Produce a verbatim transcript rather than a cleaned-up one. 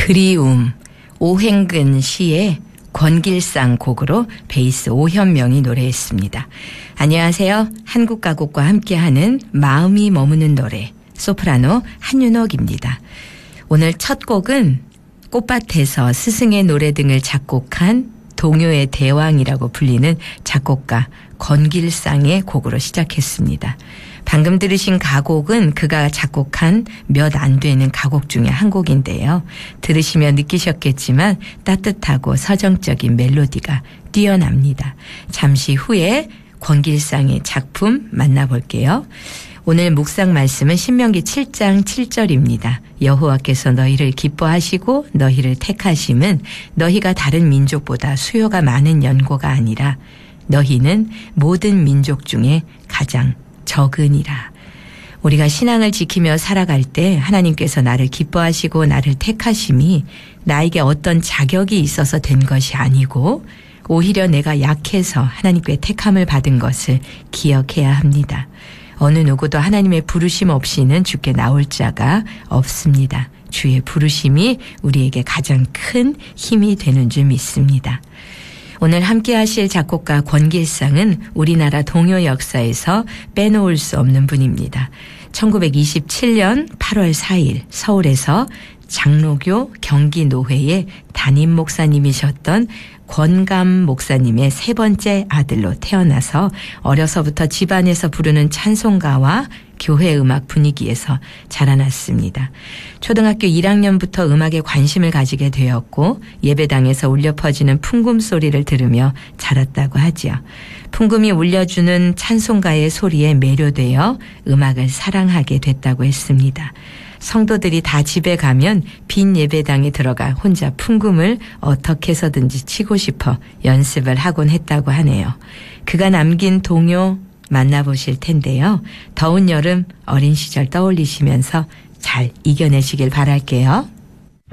그리움, 오행근 시의 권길상 곡으로 베이스 오현명이 노래했습니다. 안녕하세요. 한국가곡과 함께하는 마음이 머무는 노래 소프라노 한윤옥입니다. 오늘 첫 곡은 꽃밭에서 스승의 노래 등을 작곡한 동요의 대왕이라고 불리는 작곡가 권길상의 곡으로 시작했습니다. 방금 들으신 가곡은 그가 작곡한 몇 안 되는 가곡 중에 한 곡인데요. 들으시면 느끼셨겠지만 따뜻하고 서정적인 멜로디가 뛰어납니다. 잠시 후에 권길상의 작품 만나볼게요. 오늘 묵상 말씀은 신명기 칠 장 칠 절입니다. 여호와께서 너희를 기뻐하시고 너희를 택하심은 너희가 다른 민족보다 수요가 많은 연고가 아니라 너희는 모든 민족 중에 가장 적으니라. 우리가 신앙을 지키며 살아갈 때 하나님께서 나를 기뻐하시고 나를 택하심이 나에게 어떤 자격이 있어서 된 것이 아니고 오히려 내가 약해서 하나님께 택함을 받은 것을 기억해야 합니다. 어느 누구도 하나님의 부르심 없이는 주께 나올 자가 없습니다. 주의 부르심이 우리에게 가장 큰 힘이 되는 줄 믿습니다. 오늘 함께 하실 작곡가 권길상은 우리나라 동요 역사에서 빼놓을 수 없는 분입니다. 천구백이십칠 년 팔월 사일 서울에서 장로교 경기노회의 담임 목사님이셨던 권감 목사님의 세 번째 아들로 태어나서 어려서부터 집안에서 부르는 찬송가와 교회 음악 분위기에서 자라났습니다. 초등학교 일 학년부터 음악에 관심을 가지게 되었고 예배당에서 울려 퍼지는 풍금 소리를 들으며 자랐다고 하지요. 풍금이 울려주는 찬송가의 소리에 매료되어 음악을 사랑하게 됐다고 했습니다. 성도들이 다 집에 가면 빈 예배당에 들어가 혼자 풍금을 어떻게 해서든지 치고 싶어 연습을 하곤 했다고 하네요. 그가 남긴 동요 만나보실 텐데요. 더운 여름 어린 시절 떠올리시면서 잘 이겨내시길 바랄게요.